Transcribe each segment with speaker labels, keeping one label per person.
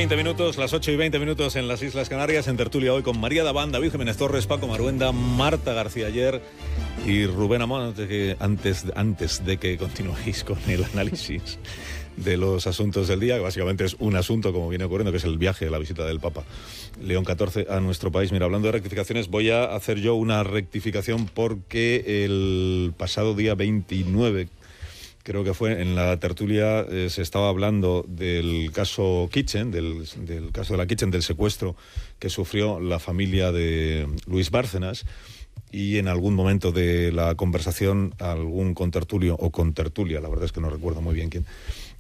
Speaker 1: 20 minutos, las 8 y 20 minutos en las Islas Canarias, en tertulia hoy con María Daván, David Jiménez Torres, Paco Maruenda, Marta García Ayer y Rubén Amón. Antes de que continuéis con el análisis de los asuntos del día, que básicamente es un asunto, como viene ocurriendo, que es el viaje, la visita del Papa León XIV a nuestro país. Mira, hablando de rectificaciones, voy a hacer yo una rectificación porque el pasado día 29, creo que fue, en la tertulia se estaba hablando del caso Kitchen, del caso de la Kitchen, del secuestro que sufrió la familia de Luis Bárcenas, y en algún momento de la conversación algún contertulio o contertulia, la verdad es que no recuerdo muy bien quién,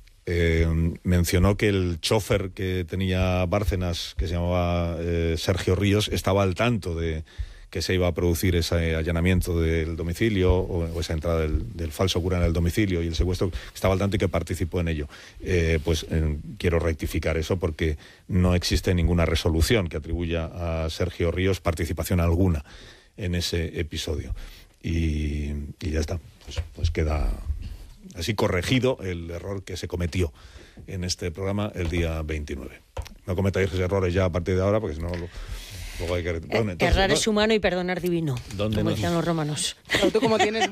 Speaker 1: mencionó que el chofer que tenía Bárcenas, que se llamaba Sergio Ríos, estaba al tanto de que se iba a producir ese allanamiento del domicilio o esa entrada del falso cura en el domicilio y el secuestro, estaba al tanto y que participó en ello. Quiero rectificar eso porque no existe ninguna resolución que atribuya a Sergio Ríos participación alguna en ese episodio. Y ya está, pues queda así corregido el error que se cometió en este programa el día 29. No cometáis esos errores ya a partir de ahora, porque si no... Luego hay que... Bueno, entonces,
Speaker 2: errar es humano y perdonar divino, como decían los romanos.
Speaker 3: Pero tú como tienes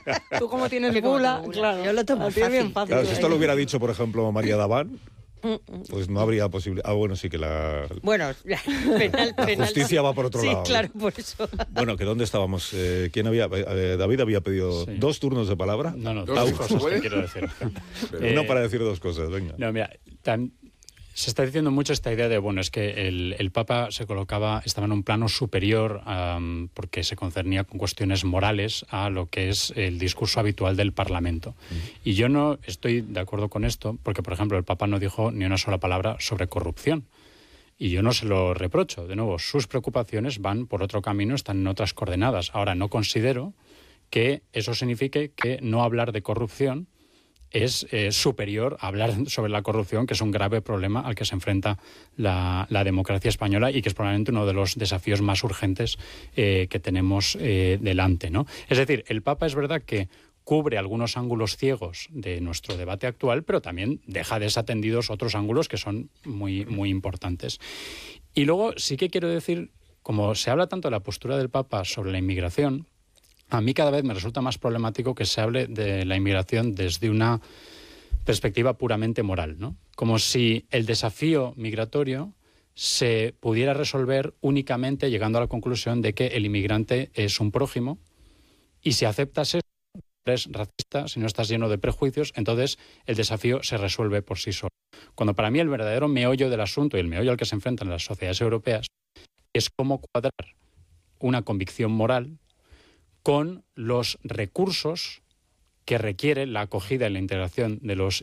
Speaker 3: bula, claro,
Speaker 2: yo lo tomo fácil.
Speaker 1: Claro, si esto lo hubiera dicho, por ejemplo, María Daván, pues no habría posibilidad. Bueno, sí que la justicia va por otro lado.
Speaker 2: Sí, claro, por eso.
Speaker 1: Bueno, que ¿dónde estábamos? ¿Quién había? David había pedido 2 turnos de palabra.
Speaker 4: No, dos cosas que quiero decir.
Speaker 1: Uno para decir 2 cosas, venga.
Speaker 4: No, mira, se está diciendo mucho esta idea de, bueno, es que el Papa estaba en un plano superior porque se concernía con cuestiones morales a lo que es el discurso habitual del Parlamento. Y yo no estoy de acuerdo con esto porque, por ejemplo, el Papa no dijo ni una sola palabra sobre corrupción. Y yo no se lo reprocho. De nuevo, sus preocupaciones van por otro camino, están en otras coordenadas. Ahora, no considero que eso signifique que no hablar de corrupción es superior a hablar sobre la corrupción, que es un grave problema al que se enfrenta la democracia española y que es probablemente uno de los desafíos más urgentes que tenemos delante, ¿no? Es decir, el Papa es verdad que cubre algunos ángulos ciegos de nuestro debate actual, pero también deja desatendidos otros ángulos que son muy, muy importantes. Y luego sí que quiero decir, como se habla tanto de la postura del Papa sobre la inmigración, a mí cada vez me resulta más problemático que se hable de la inmigración desde una perspectiva puramente moral, ¿no? Como si el desafío migratorio se pudiera resolver únicamente llegando a la conclusión de que el inmigrante es un prójimo y si aceptas eso, eres racista, si no estás lleno de prejuicios, entonces el desafío se resuelve por sí solo. Cuando para mí el verdadero meollo del asunto y el meollo al que se enfrentan las sociedades europeas es cómo cuadrar una convicción moral con los recursos que requiere la acogida y la integración de los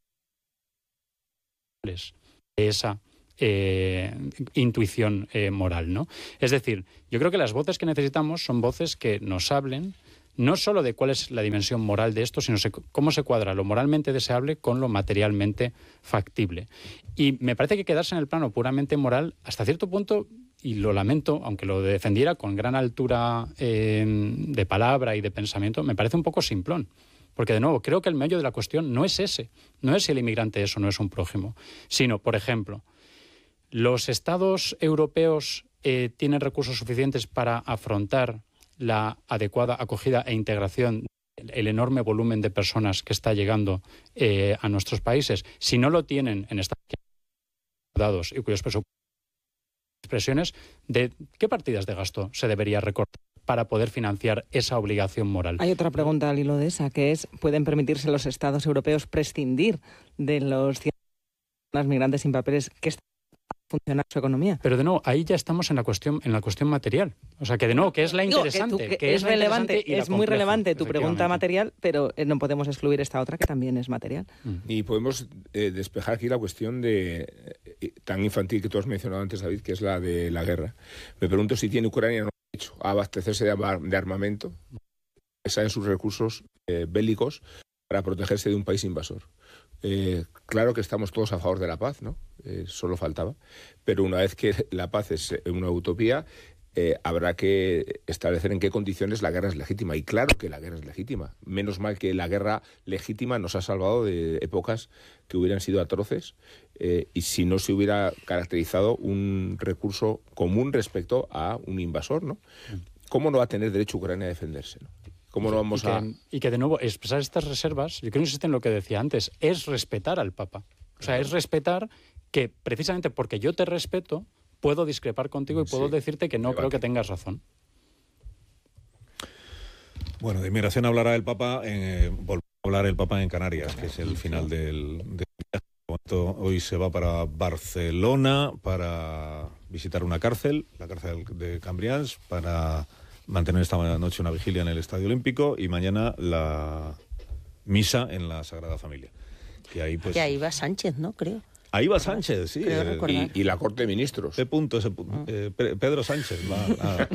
Speaker 4: inmigrantes, de esa intuición moral, ¿no? Es decir, yo creo que las voces que necesitamos son voces que nos hablen no solo de cuál es la dimensión moral de esto, sino cómo se cuadra lo moralmente deseable con lo materialmente factible. Y me parece que quedarse en el plano puramente moral, hasta cierto punto, y lo lamento, aunque lo defendiera con gran altura de palabra y de pensamiento, me parece un poco simplón. Porque, de nuevo, creo que el meollo de la cuestión no es ese. No es si el inmigrante es o no es un prójimo. Sino, por ejemplo, ¿los estados europeos tienen recursos suficientes para afrontar la adecuada acogida e integración del enorme volumen de personas que está llegando a nuestros países? Si no lo tienen en estados dados y cuyos expresiones, ¿de qué partidas de gasto se debería recortar para poder financiar esa obligación moral?
Speaker 3: Hay otra pregunta al hilo de esa, que es, ¿pueden permitirse los estados europeos prescindir de los migrantes sin papeles que están a funcionar su economía?
Speaker 4: Pero de nuevo, ahí ya estamos en la cuestión material. O sea, que de nuevo, que es la interesante.
Speaker 3: Que es relevante, es muy relevante tu pregunta material, pero no podemos excluir esta otra que también es material.
Speaker 5: Y podemos despejar aquí la cuestión tan infantil que tú has mencionado antes, David, que es la de la guerra. Me pregunto si tiene Ucrania derecho a abastecerse de armamento, en sus recursos bélicos, para protegerse de un país invasor. Claro que estamos todos a favor de la paz, ¿no? Solo faltaba. Pero una vez que la paz es una utopía, habrá que establecer en qué condiciones la guerra es legítima. Y claro que la guerra es legítima. Menos mal que la guerra legítima nos ha salvado de épocas que hubieran sido atroces, y si no se hubiera caracterizado un recurso común respecto a un invasor, ¿no? ¿Cómo no va a tener derecho Ucrania a defenderse, ¿no? ¿Cómo no vamos
Speaker 4: y que de nuevo, expresar estas reservas, yo creo que insiste en lo que decía antes, es respetar al Papa. O sea, es respetar que precisamente porque yo te respeto, puedo discrepar contigo y puedo decirte que no creo que tengas razón.
Speaker 1: Bueno, de inmigración hablará el Papa, volverá a hablar el Papa en Canarias, que es el final del viaje. Hoy se va para Barcelona para visitar una cárcel, la cárcel de Cambrians, para mantener esta noche una vigilia en el Estadio Olímpico y mañana la misa en la Sagrada Familia. Y ahí, pues,
Speaker 2: que ahí va Sánchez, ¿no? Creo.
Speaker 1: Ahí va Sánchez, sí.
Speaker 5: Y la Corte de Ministros.
Speaker 1: Pedro Sánchez va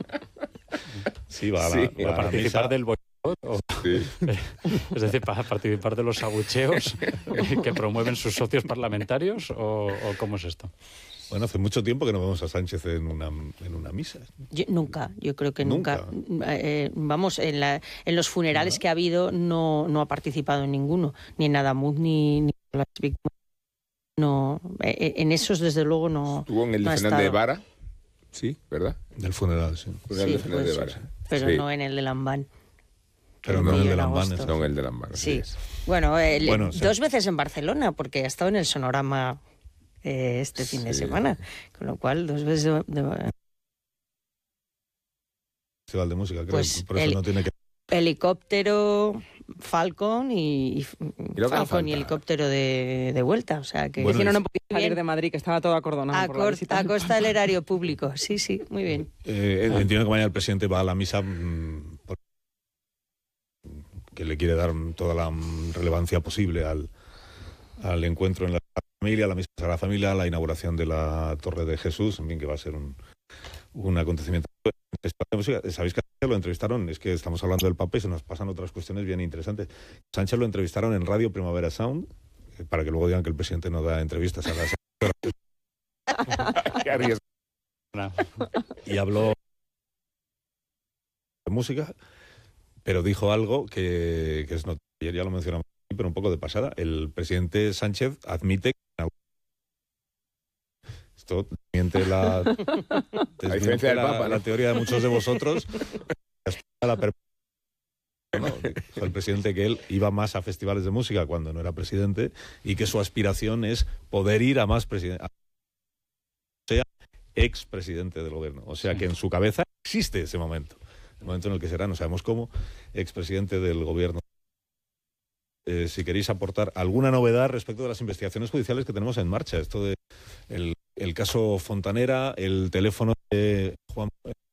Speaker 4: a participar del boicot. Sí. Es decir, para participar de los abucheos que promueven sus socios parlamentarios, o ¿cómo es esto?
Speaker 1: Bueno, hace mucho tiempo que no vemos a Sánchez en una misa.
Speaker 2: Yo creo que nunca. Vamos, en los funerales que ha habido no ha participado en ninguno, ni en Adamuz ni las víctimas. No, en esos desde luego no.
Speaker 5: Estuvo en el de Fernández de Vara, sí, ¿verdad?
Speaker 1: Del funeral, sí.
Speaker 5: Funeral de Fernández de Vara.
Speaker 2: Sí. Pero no en el de Lambán.
Speaker 1: Pero no en el de Lambán.
Speaker 5: No en el de Lambán.
Speaker 2: Sí. Bueno, 2 veces en Barcelona, porque ha estado en el Sonorama este fin de semana, con lo cual 2 veces
Speaker 1: Festival de música, creo,
Speaker 2: pues
Speaker 1: por eso no tiene que...
Speaker 2: Helicóptero, Falcon y helicóptero de vuelta, o sea que...
Speaker 3: Bueno, no podía salir de Madrid, que estaba todo acordonado
Speaker 2: a costa del erario público, sí, muy bien.
Speaker 1: Entiendo que mañana el presidente va a la misa que le quiere dar toda la relevancia posible al encuentro en la familia, la misa de la familia, la inauguración de la Torre de Jesús, en fin, que va a ser un acontecimiento. ¿Sabéis que lo entrevistaron? Es que estamos hablando del Papa y se nos pasan otras cuestiones bien interesantes. Sánchez lo entrevistaron en Radio Primavera Sound, para que luego digan que el presidente no da entrevistas a las... Y habló de música, pero dijo algo que es notorio. Ayer ya lo mencionamos, pero un poco de pasada. El presidente Sánchez admite que esto desmiente la teoría de muchos de vosotros. Dijo el presidente que él iba más a festivales de música cuando no era presidente y que su aspiración es poder ir a más presidentes, sea expresidente del gobierno. O sea que en su cabeza existe ese momento. El momento en el que será, no sabemos cómo, expresidente del gobierno. Si queréis aportar alguna novedad respecto de las investigaciones judiciales que tenemos en marcha, esto de el caso Fontanera, el teléfono de Juan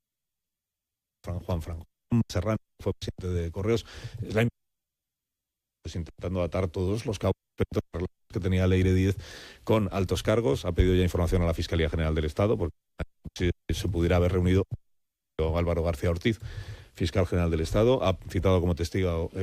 Speaker 1: Serrano, que fue presidente de Correos, intentando atar todos los cabos que tenía Leire Díez con altos cargos. Ha pedido ya información a la Fiscalía General del Estado, porque si se pudiera haber reunido Álvaro García Ortiz, fiscal general del Estado, ha citado como testigo